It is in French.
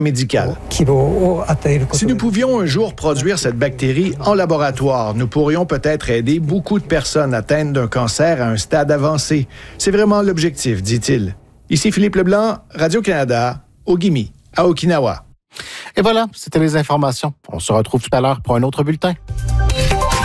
médicale. Si nous pouvions un jour produire cette bactérie en laboratoire, nous pourrions peut-être aider beaucoup de personnes atteintes d'un cancer à un stade avancé. C'est vraiment l'objectif, dit-il. Ici Philippe Leblanc, Radio-Canada, Ogimi, à Okinawa. Et voilà, c'était les informations. On se retrouve tout à l'heure pour un autre bulletin.